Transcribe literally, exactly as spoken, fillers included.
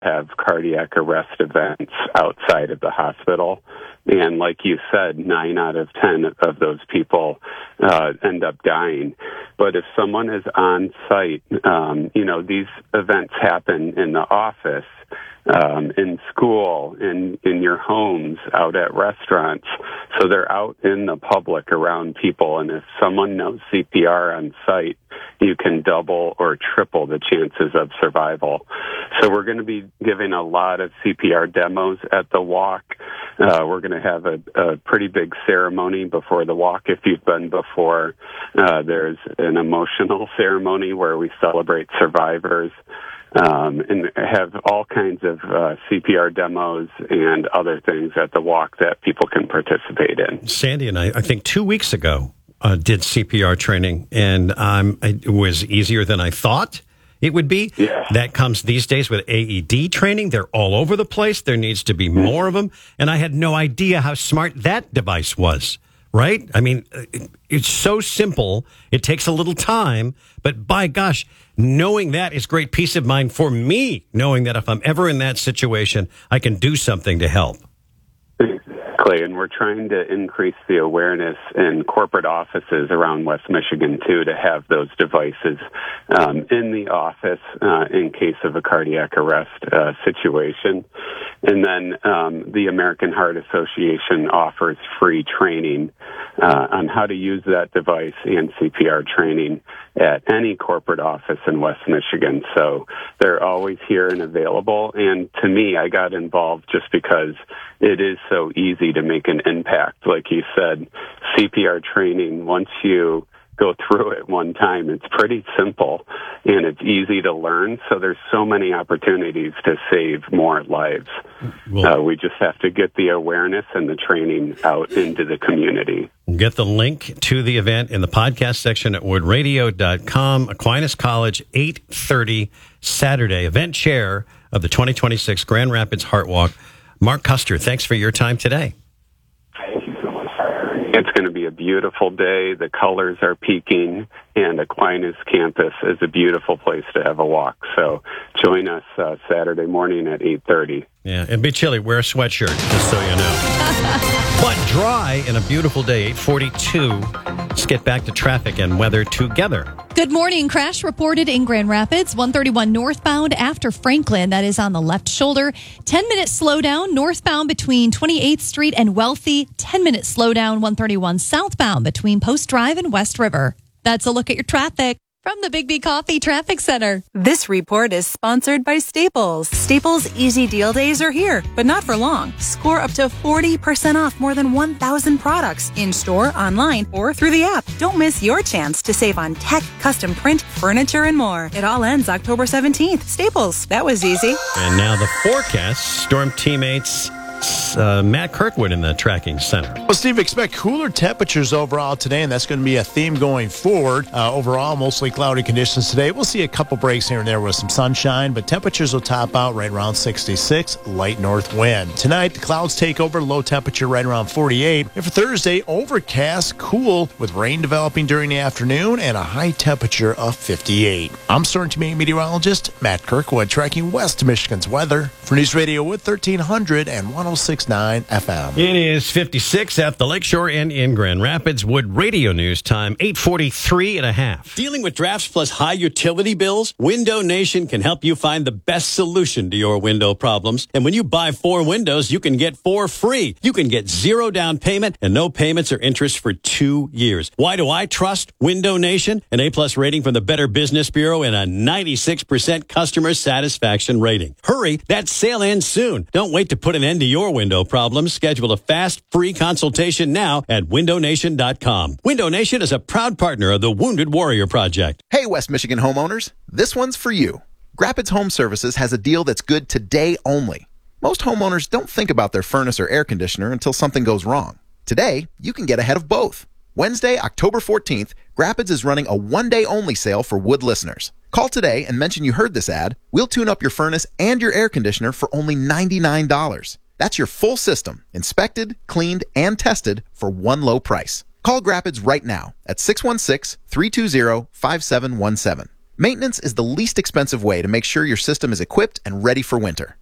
have cardiac arrest events outside of the hospital. And like you said, nine out of ten of those people uh, end up dying. But if someone is on site, um, you know, these events happen in the office, um, in school, in, in your homes, out at restaurants. So they're out in the public around people. And if someone knows C P R on site, you can double or triple the chances of survival. So we're going to be giving a lot of C P R demos at the walk. Uh, we're going to have a, a pretty big ceremony before the walk. If you've been before, uh, there's an emotional ceremony where we celebrate survivors. Um, and have all kinds of uh, C P R demos and other things at the walk that people can participate in. Sandy and I, I think two weeks ago, uh, did C P R training, and um, it was easier than I thought it would be. Yeah. That comes these days with A E D training. They're all over the place. There needs to be more of them, and I had no idea how smart that device was. Right? I mean, it's so simple. It takes a little time, but by gosh, knowing that is great peace of mind for me, knowing that if I'm ever in that situation, I can do something to help. Exactly, and we're trying to increase the awareness in corporate offices around West Michigan, too, to have those devices um, in the office uh, in case of a cardiac arrest uh, situation. And then um, the American Heart Association offers free training uh, on how to use that device and C P R training at any corporate office in West Michigan. So they're always here and available. And to me, I got involved just because it is so easy to make an impact. Like you said, C P R training, once you go through it one time, it's pretty simple and it's easy to learn. So there's so many opportunities to save more lives. Well, uh, we just have to get the awareness and the training out into the community. Get the link to the event in the podcast section at wood radio dot com. Aquinas College, eight thirty Saturday. Event chair of the twenty twenty-six Grand Rapids Heart Walk, Mark Custer. Thanks for your time today. It's going to be a beautiful day. The colors are peaking, and Aquinas campus is a beautiful place to have a walk. So join us uh, Saturday morning at eight thirty. Yeah, it'd be chilly. Wear a sweatshirt, just so you know. But dry and a beautiful day, eight forty-two. Let's get back to traffic and weather together. Good morning. Crash reported in Grand Rapids, one thirty-one northbound after Franklin. That is on the left shoulder. ten-minute slowdown northbound between twenty-eighth Street and Wealthy. ten-minute slowdown one thirty-one southbound between Post Drive and West River. That's a look at your traffic from the Big B Coffee Traffic Center. This report is sponsored by Staples. Staples Easy Deal Days are here, but not for long. Score up to forty percent off more than one thousand products in-store, online, or through the app. Don't miss your chance to save on tech, custom print, furniture, and more. It all ends October seventeenth. Staples. That was easy. And now the forecast. Storm teammates Uh, Matt Kirkwood in the tracking center. Well, Steve, expect cooler temperatures overall today, and that's going to be a theme going forward. Uh, overall, mostly cloudy conditions today. We'll see a couple breaks here and there with some sunshine, but temperatures will top out right around sixty-six, light north wind. Tonight, the clouds take over, low temperature right around forty-eight. And for Thursday, overcast, cool, with rain developing during the afternoon and a high temperature of fifty-eight. I'm Storm Team meteorologist Matt Kirkwood, tracking West Michigan's weather for News Radio Wood thirteen hundred and one oh six point nine F M. It is fifty-six at the Lakeshore and in Grand Rapids. Wood Radio News time, eight forty-three and a half. Dealing with drafts plus high utility bills? Window Nation can help you find the best solution to your window problems. And when you buy four windows, you can get four free. You can get zero down payment and no payments or interest for two years. Why do I trust Window Nation? An A-plus rating from the Better Business Bureau and a ninety-six percent customer satisfaction rating. Hurry, that sale ends soon. Don't wait to put an end to your window problems. Schedule a fast, free consultation now at window nation dot com. Window Nation is a proud partner of the Wounded Warrior Project. Hey, West Michigan homeowners, this one's for you. Grapids Home Services has a deal that's good today only. Most homeowners don't think about their furnace or air conditioner until something goes wrong. Today, you can get ahead of both. Wednesday, October fourteenth, Grapids is running a one-day only sale for Wood listeners. Call today and mention you heard this ad. We'll tune up your furnace and your air conditioner for only ninety-nine dollars. That's your full system, inspected, cleaned, and tested for one low price. Call Grapids right now at six one six, three two zero, five seven one seven. Maintenance is the least expensive way to make sure your system is equipped and ready for winter.